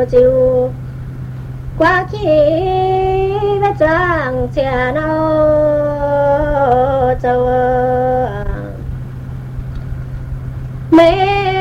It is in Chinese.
就挂起要装车喏，走啊，没。